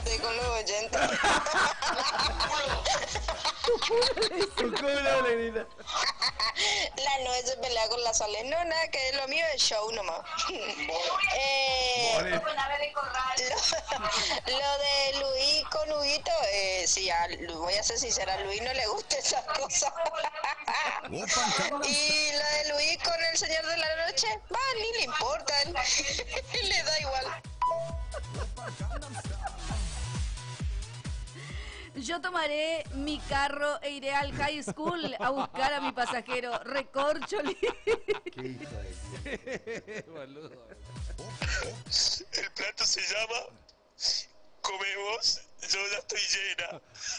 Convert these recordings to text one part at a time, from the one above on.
Estoy con los oyentes. Tu culo, Lenita. La Noé se pelea con la Sole. No, nada, que lo mío es show nomás. Vale. Lo de Luis con Huguito, sí, voy a ser sincera, a Luis no le gusta esas cosas. Y lo de Luis con el Señor de la Noche, va, ni le importa, le da igual. Yo tomaré mi carro e iré al high school a buscar a mi pasajero. Recorcholi. Qué hijo de Boludo. El plato se llama Comemos, yo ya estoy llena.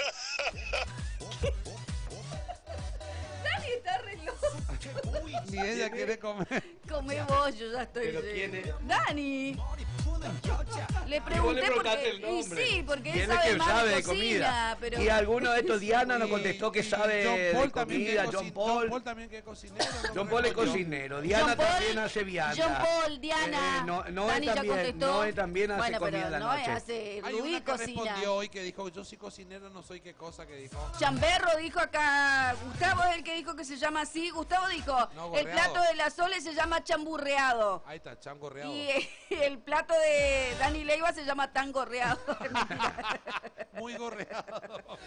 Dani está re loco. Ni ella quiere comer. Come vos, yo ya estoy. ¿Pero quién es? Dani. Le Y vos pregunté le preguntaste porque. el nombre. Y sí, porque Y él es sabe que más sabe de de cocina. comida. Pero... Y alguno de estos, Diana nos contestó que sabe John Paul de también comida. que John John Paul. Paul también que es cocinero. John Paul es cocinero. Diana John Paul, también hace vianda. John Paul, Diana. Noé Dani ya también, contestó. Noé también hace bueno, comida pero en la Noé noche. hace. Hay Luis una que cocina. respondió hoy que dijo, yo soy cocinero, no soy qué cosa que dijo. Chamberro dijo acá, Gustavo es el que dijo que se llama así. Gustavo dijo, No, el gorreado. plato de la Sole se llama chamburreado. Ahí está, changorreado. Y el plato de Dani Leiva se llama tan gorreado. Muy gorreado.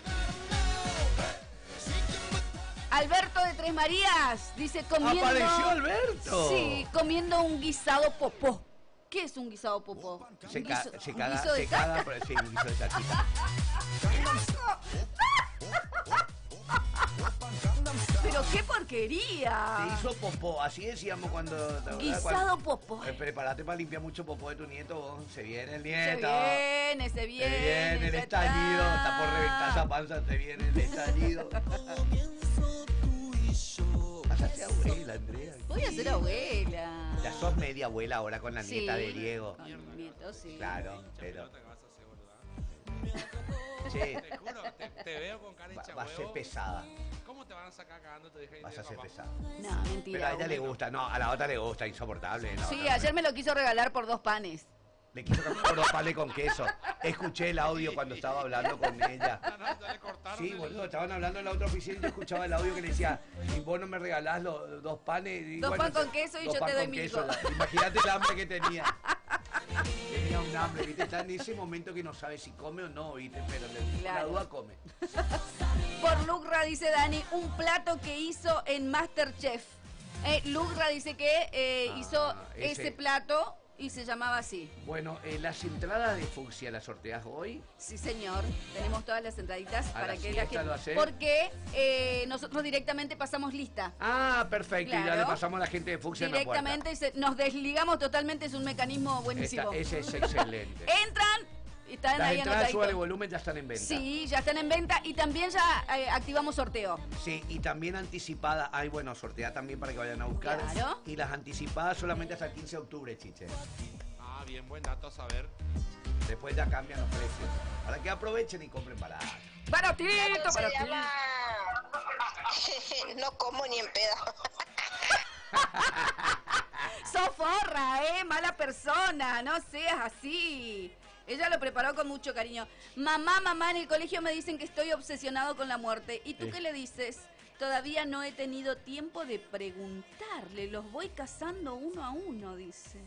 Alberto de Tres Marías dice comiendo... ¡Apareció Alberto! Sí, comiendo un guisado popó. ¿Qué es un guisado popó? Se ¿Un caga, guiso de se caga, caca? pero sí, un guiso de caquita. Pero qué porquería. Se hizo popó, así decíamos cuando... Guisado popó. Prepárate para limpiar mucho popó de tu nieto, vos. Se viene el Se nieto. viene, Se viene el ya estallido, está por reventar esa está. panza, te viene el estallido. Vas a ser abuela, Andrea. Voy a ser abuela. Ya sos media abuela ahora con la Sí, nieta de Diego. Con el nieto, sí. Claro, pero... ¿Qué vas a hacer, boluda? Che, Te juro, te veo con cara hecha va a ser huevo. pesada. ¿Cómo te van a sacar cagando tu hija y Vas de a ser papá? pesada. No, mentira. Pero a ella le gusta, no, a la otra le gusta, insoportable. la Sí, otra. ayer me lo quiso regalar por 2 panes. Le quiso comprar dos panes con queso. Escuché el audio cuando estaba hablando con ella. No, ya le cortaron. Sí, boludo, estaban hablando en la otra oficina y yo escuchaba el audio que le decía, y vos no me regalás los 2 panes. Y Dos pan con queso y dos yo pan te doy con mi queso. hijo. Imagínate el hambre que tenía. Tenía un hambre, viste, está en ese momento que no sabe si come o no, viste, pero la Claro. duda come. Por Lucra, dice Dani, un plato que hizo en Masterchef. Lucra dice que hizo ese. ese plato y se llamaba así. Bueno, las entradas de Fucsia las sorteas hoy. Sí, señor. Tenemos todas las entraditas A para la que la siesta lo gente... hace. Porque nosotros directamente pasamos lista. Ah, perfecto, y ya Claro. le pasamos a la gente de Fucsia en la puerta. Directamente nos desligamos totalmente, es un mecanismo buenísimo. Ese es excelente. Entran y están Las ahí entradas anotaditos. Sube el volumen ya están en venta. Sí, ya están en venta y también ya activamos sorteo. Sí, y también anticipada, hay bueno, sortea también para que vayan a buscar. Claro. Y las anticipadas solamente hasta el 15 de octubre, chiche. Ah, bien, buen dato a saber. Después ya cambian los precios. Para que aprovechen y compren barato. ¡Baratito, Se baratito! llama... No como ni en pedo. ¡Sos forra, mala persona! No seas así. Ella lo preparó con mucho cariño. Mamá, en el colegio me dicen que estoy obsesionado con la muerte. ¿Y tú qué le dices? Todavía no he tenido tiempo de preguntarle. Los voy cazando uno a uno, dice.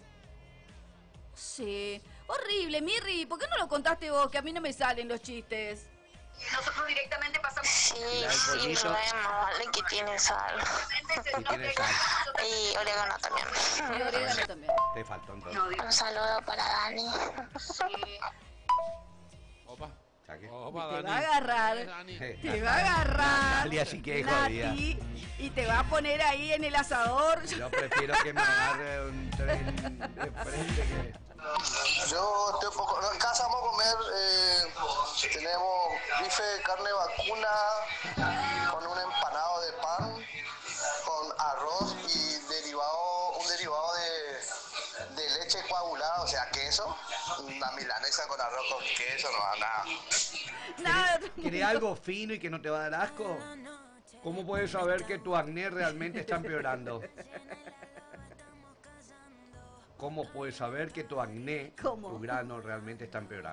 Sí. Horrible, Mirri. ¿Por qué no lo contaste vos? Que a mí no me salen los chistes. Nosotros directamente pasamos... Sí, el sí, pollito. sabemos, vale, que tiene sal. Si tienes sal, Y orégano también. Y orégano también. te faltó entonces. Un saludo para Dani. Opa. Saque. Opa, Te Dani. va a agarrar. Dani. Te va a agarrar. Natalia sí que es jodida. Nati, y te va a poner ahí en el asador. Yo prefiero que me agarre un tren de frente que... Yo estoy un poco. No, en casa vamos a comer. Tenemos bife de carne vacuna con un empanado de pan, con arroz y un derivado de leche coagulada, o sea, queso. Una milanesa con arroz con queso, no va nada. Nada. ¿Querés algo fino y que no te va a dar asco? ¿Cómo puedes saber que tu acné realmente está empeorando? ¿Cómo puedes saber que tu acné, ¿Cómo? tu grano realmente está empeorando?